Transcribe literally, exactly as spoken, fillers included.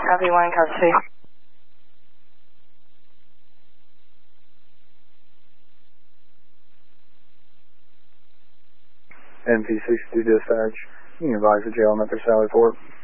Copy one, copy two. N P sixty-two dispatch. You can advise the jail, Memphis Valley Port.